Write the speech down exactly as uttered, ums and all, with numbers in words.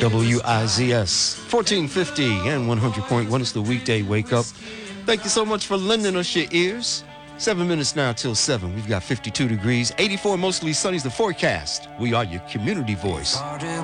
W I Z S, fourteen fifty and one hundred point one. It's the weekday wake up. Thank you so much for lending us your ears. Seven minutes now till seven. We've got fifty-two degrees, eighty-four mostly sunny is the forecast. We are your community voice.